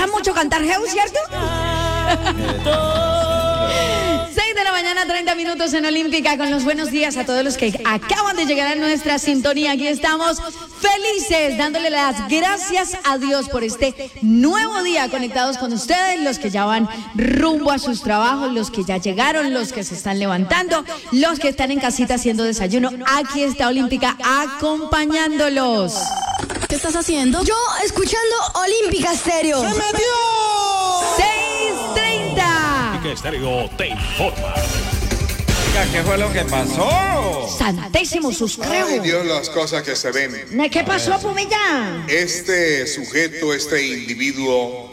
gusta mucho cantar Heu, ¿cierto? 6 de la mañana, 30 minutos en Olímpica, con los buenos días a todos los que acaban de llegar a nuestra sintonía. Aquí estamos felices, dándole las gracias a Dios por este nuevo día, conectados con ustedes, los que ya van rumbo a sus trabajos, los que ya llegaron, los que se están levantando, los que están en casita haciendo desayuno. Aquí está Olímpica acompañándolos. ¿Qué estás haciendo? Yo escuchando Olímpica Stereo. ¡Se metió! 6:30. Olímpica Stereo te informa. Oiga, ¿qué fue lo que pasó? Santísimo Ay, suscribo. Dios, las cosas que se ven. ¿Qué pasó, Pumilla? Este sujeto, este individuo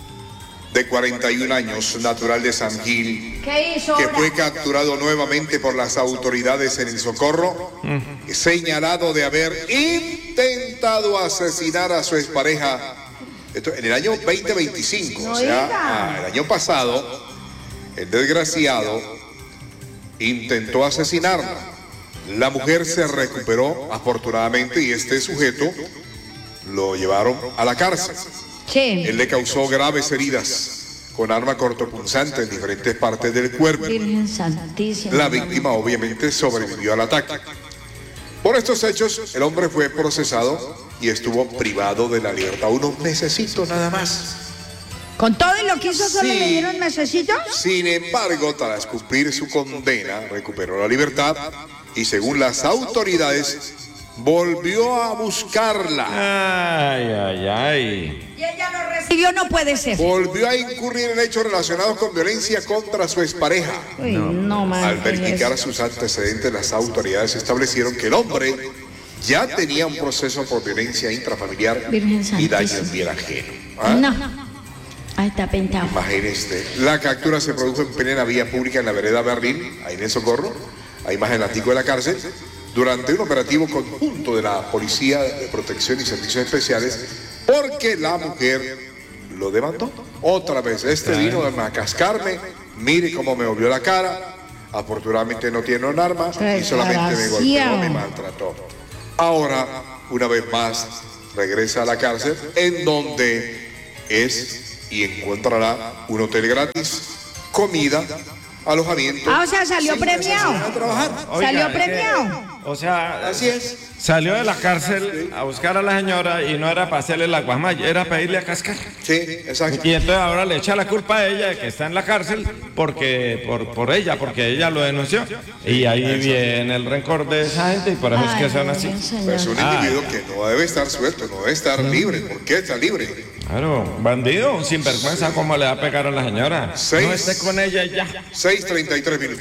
de 41 años, natural de San Gil, ¿Qué hizo que ahora? fue capturado nuevamente por las autoridades en el Socorro, señalado de haber intentado asesinar a su expareja. Esto en el año 2025, No o sea, diga. el año pasado, el desgraciado intentó asesinarla. La mujer se recuperó afortunadamente y este sujeto lo llevaron a la cárcel. Sí. Él le causó graves heridas con arma cortopunzante en diferentes partes del cuerpo. Virgen Santísima. La víctima obviamente sobrevivió al ataque. Por estos hechos, el hombre fue procesado y estuvo privado de la libertad unos mesecitos nada más. Con todo y lo que hizo, solo Sí. le dieron mesecitos. Sin embargo, tras cumplir su condena, recuperó la libertad y según las autoridades, volvió a buscarla. Ay, ay, ay. Y ella lo recibió, no puede ser. Volvió a incurrir en hechos relacionados con violencia contra su expareja. Uy, no, man. Al verificar sus antecedentes, las autoridades establecieron que el hombre ya tenía un proceso por violencia intrafamiliar Virgen y daño Santísima. en bien ajeno. ¿Ah? No. Ahí está pintado. Imagínese, la captura se produjo en plena vía pública en la vereda Berlín, ahí en el Socorro, a imagen látigo de la cárcel, durante un operativo conjunto de la Policía de Protección y Servicios Especiales, porque la mujer lo demandó. Otra vez, vino a cascarme, mire cómo me volvió la cara, afortunadamente no tiene un arma y solamente me golpeó, Desgraciado. me maltrató. Ahora, una vez más, regresa a la cárcel, en donde es y encontrará un hotel gratis, comida, alojamiento. Ah, o sea, salió sin premiado. necesidad de trabajar. Oiga, Salió es que, premiado. o sea, Así es. salió de la cárcel a buscar a la señora y no era para hacerle la guamaya, era para irle a cascar. Sí, exacto. Y entonces ahora le echa la culpa a ella de que está en la cárcel porque por ella, porque ella lo denunció. Y ahí viene el rencor de esa gente y por eso es que son así. Es un individuo que no debe estar suelto, no debe estar libre. ¿Por qué está libre? Claro, bandido, un sinvergüenza, ¿cómo le va a pegar a la señora? Seis. No esté con ella y ya. 6:33 minutos.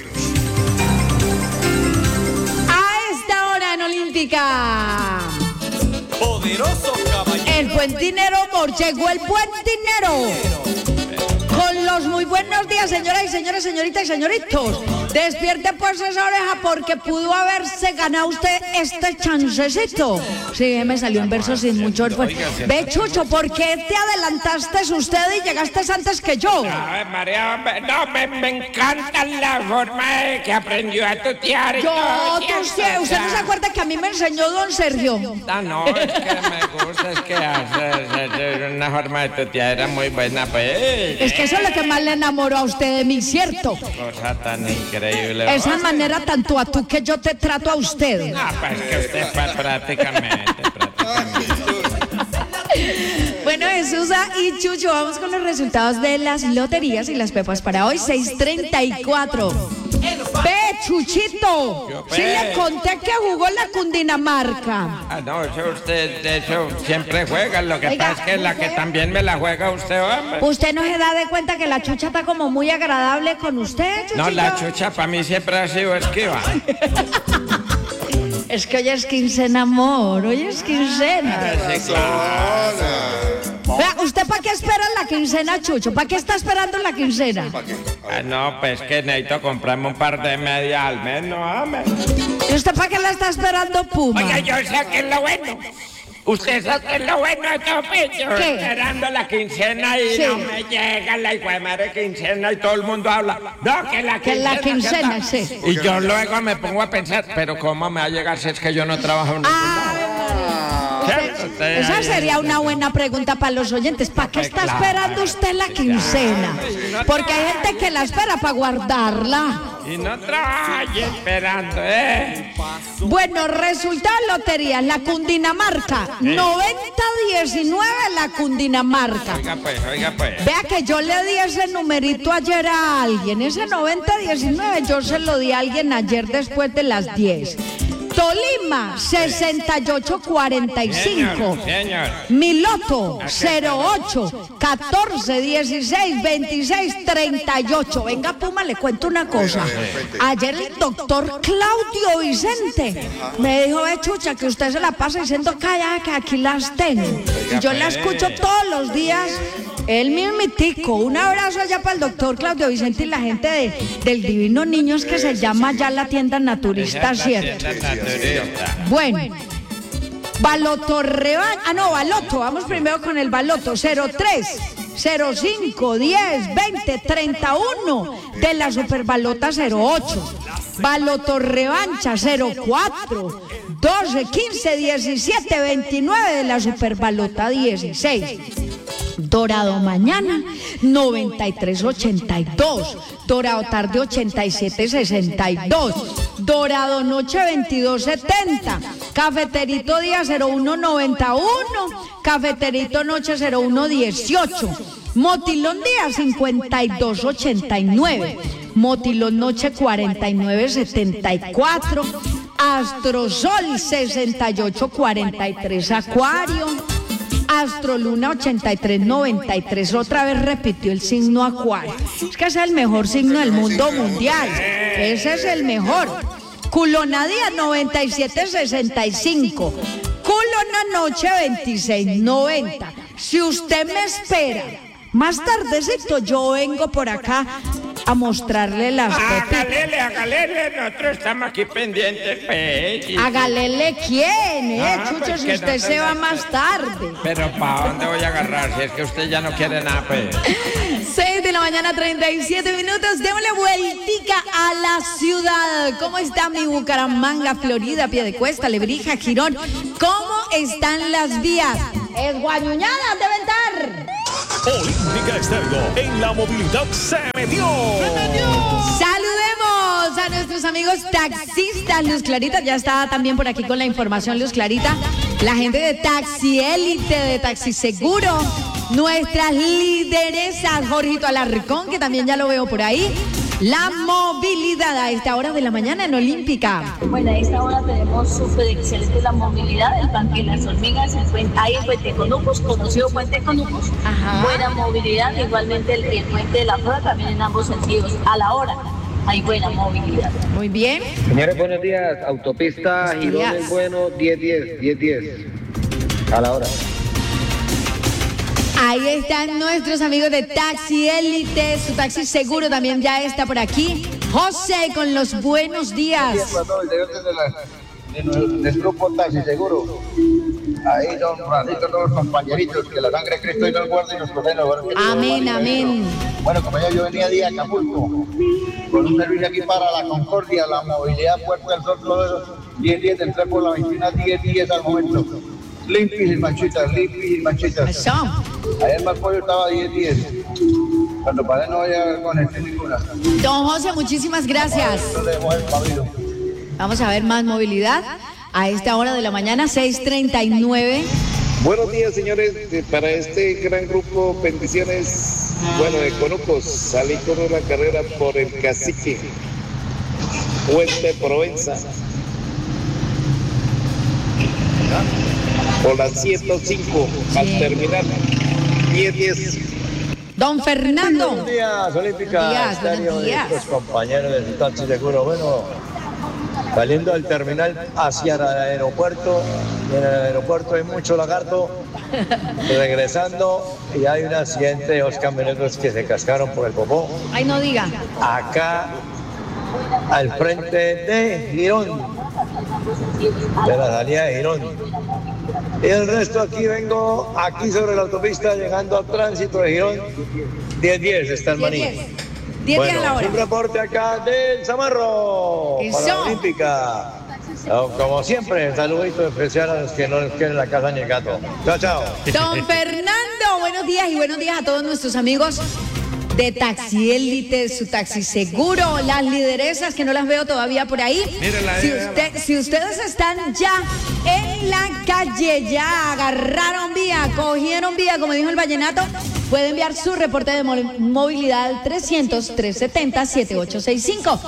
A esta hora en Olímpica. Poderoso caballero. El puentinero, llegó el puentinero. Con los muy buenos días, señoras y señores, señoritas y señoritos. Despierte pues esa oreja porque pudo haberse ganado usted este chancecito. Sí, me salió un verso sin mucho esfuerzo. Ve, Chucho, ¿por qué te adelantaste usted y llegaste antes que yo? Ay, María, no, me encanta la forma de que aprendió a tutear. y todo, Usted no se acuerda que a mí me enseñó don Sergio. Ah, no, es que me gusta, es que hace una forma de tutear era muy buena, pues. Es que eso es lo que más le enamoró a usted de mí, ¿cierto? Cosa tan increíble. Esa manera tanto a tú que yo te trato a usted. Ah, pues que usted fue prácticamente. Bueno, Jesús y Chucho, vamos con los resultados de las loterías y las pepas para hoy, 6:34. Ve, Chuchito, sí le conté que jugó la Cundinamarca. Ah, no, eso usted, de hecho, siempre juega. Lo que Oiga, pasa es que la que también me la juega usted, hombre. ¿Usted no se da de cuenta que la chucha está como muy agradable con usted, Chuchito? No, la chucha para mí siempre ha sido esquiva. Es que hoy es quincena, amor, hoy es quincena. Sí, claro. Vea, ¿usted para qué espera la quincena, Chucho? ¿Para qué está esperando la quincena? Ah, no, pues que necesito comprarme un par de medias al menos, hombre. ¿Y usted para qué la está esperando, Puma? Oiga, yo sé que es lo bueno. Usted sabe que es lo bueno de todo, yo ¿Qué? esperando la quincena y Sí. no me llega la madre quincena y todo el mundo habla. No, que la Que quincena. la quincena, ¿qué tal? sí. Y yo luego me pongo a pensar, pero ¿cómo me va a llegar si es que yo no trabajo en ningún lado? Ah, ¿Cierto? usted. Esa ahí sería en- una buena pregunta para los oyentes. ¿Para qué está esperando usted la quincena? Porque hay gente que la espera para guardarla. Y no trabaje esperando, ¿eh? Bueno, resultado de lotería, la Cundinamarca, 90-19 la Cundinamarca. Oiga pues. Vea que yo le di ese numerito ayer a alguien, ese 90-19 yo se lo di a alguien ayer después de las 10. Tolima, 68-45. Señor. Miloto, 08, 14, 16, 26, 38. Venga, Puma, le cuento una cosa. Ayer el doctor Claudio Vicente me dijo, chucha, que usted se la pasa diciendo, calla, que aquí las tengo. Y yo la escucho todos los días. El mismitico. Un abrazo allá para el doctor Claudio Vicente y la gente del Divino Niños, que se llama ya la tienda naturista, ¿cierto? Bueno, Baloto Rebaña. Baloto. Vamos primero con el Baloto. 03, 05, 10, 20, 31 de la Superbalota 08. Baloto Revancha 04, 12, 15, 17, 29 de la Superbalota 16. Dorado mañana 93-82, Dorado tarde 87-62, Dorado noche 22-70, Cafeterito día 01-91, Cafeterito noche 01-18, Motilón día 52-89, Motilón noche 49-74, Astrosol 68-43 Acuario, Astroluna 83-93, otra vez repitió el signo Acuario. Es que ese es el mejor signo del mundo mundial. Ese es el mejor. Culonadía 97-65. Culona noche 26-90. Si usted me espera, más tardecito yo vengo por acá a mostrarle las pepitas. Hágale, nosotros estamos aquí pendientes, pues. Hágale quién, Chucho, pues si que usted se va más tarde. Pero ¿para dónde voy a agarrar? Si es que usted ya no quiere nada, pues. 6 de la mañana, 37 minutos. Démosle vueltica a la ciudad. ¿Cómo está mi Bucaramanga, Florida, Piedecuesta, Lebrija, Girón? ¿Cómo están las vías? Esguañuñadas deben estar. Olímpica Estéreo, en la movilidad se metió. Saludemos a nuestros amigos taxistas. Luz Clarita ya está también por aquí con la información. Luz Clarita, la gente de Taxi Élite, de Taxi Seguro, nuestras lideresas, Jorgito Alarcón, que también ya lo veo por ahí. La movilidad a esta hora de la mañana en Olímpica. Bueno, a esta hora tenemos súper excelente la movilidad, el Parque de las Hormigas, ahí en Puente Conucos, conocido Puente Conucos. Ajá. Buena movilidad, igualmente el Puente de la Flora también en ambos sentidos, a la hora. Hay buena movilidad. Muy bien. Señores, buenos días. Autopista Buenos Girón días. El Bueno, 10-10. A la hora. Ahí están nuestros amigos de Taxi Élite, su taxi seguro también ya está por aquí. José, con los buenos días. Del grupo Taxi Seguro. Ahí, don Francisco, todos los compañeritos, que la sangre de Cristo y nos guarde y nos protege. Amén, amén. Bueno, compañeros, yo venía de Acapulco con un servicio aquí para la Concordia, la movilidad Puerto del Sol, todo eso. 10-10, entré por la 21, 10-10 al momento. Limpios y manchitas. Eso. Ayer más pollo estaba 10-10. Cuando paré no voy a conectar ninguna. Don José, muchísimas gracias. No le dejó el pabilo. Vamos a ver más movilidad a esta hora de la mañana, 6:39. Buenos días, señores. Para este gran grupo, bendiciones. Bueno, de Conucos, salí con una carrera por el Cacique, Puente Provenza, por la 105, al terminar, 10-10. Don Fernando. Buenos días, Olímpica. Buenos días, Estéreo, buenos días. nuestros compañeros del Taxi Seguro. Bueno, saliendo del terminal hacia el aeropuerto. En el aeropuerto hay mucho lagarto. Regresando, y hay un accidente de 2 camioneros que se cascaron por el popó. Ay, no diga. Acá, al frente de Girón, de la salida de Girón. Y el resto aquí vengo, aquí sobre la autopista, llegando al tránsito de Girón. 10-10 está el maní. 10 a la hora. Un reporte acá del Zamarro, para Eso. la Olímpica. Como siempre, saludito especial a los que no les quieren la casa ni el gato. Chao, chao. Don Fernando, buenos días y buenos días a todos nuestros amigos de Taxi Élite, su taxi seguro, las lideresas que no las veo todavía por ahí. Mírala, Si ustedes están ya en la calle, ya agarraron vía, cogieron vía, como dijo el vallenato, puede enviar su reporte de movilidad al 300-370-7865.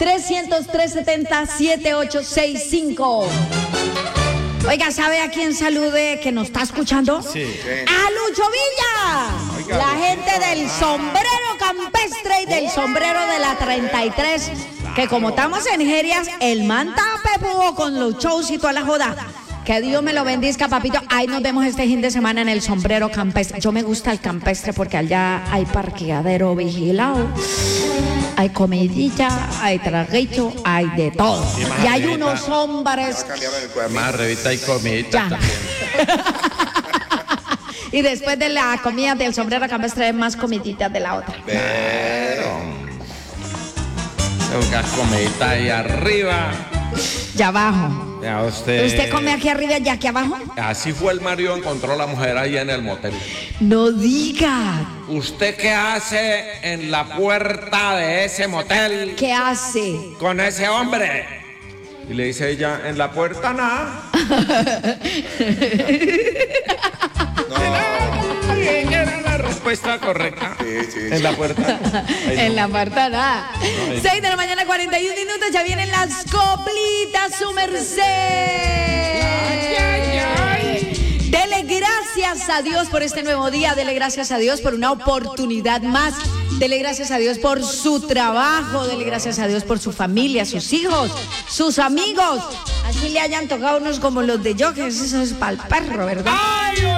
300-370-7865. Oiga, ¿sabe a quién salude que nos está escuchando? Sí. ¡A Lucho Villa! Oiga, La Luchito. gente del sombrero campestre y del sombrero de la 33, que como estamos en Gerias, el manta pepudo con los shows y toda la joda. Que Dios me lo bendiga, papito. Ahí nos vemos este fin de semana en el sombrero campestre. Yo me gusta el campestre porque allá hay parqueadero vigilado, hay comidilla, hay traguito, hay de todo. Y hay unos hombres. Más revista y comidita Ya. también. Y después de la comida del sombrero campestre, más comiditas de la otra. Una comidita ahí arriba. Y abajo. Ya usted. ¿Usted come aquí arriba y aquí abajo? Así fue el marido, encontró a la mujer ahí en el motel. No diga. ¿Usted qué hace en la puerta de ese motel ¿Qué hace? con ese hombre? Y le dice ella, en la puerta nada. Bien, era la respuesta correcta. En la puerta. Ay, no. En la puerta nada. 6 de la mañana, 41 minutos. Ya vienen las coplitas, su merced. Dele gracias a Dios por este nuevo día. Dele gracias a Dios por una oportunidad más. Dele gracias a Dios por su trabajo. Dele gracias a Dios por su familia, sus hijos, sus amigos. Así le hayan tocado unos como los de yo, que eso es para el perro, ¿verdad?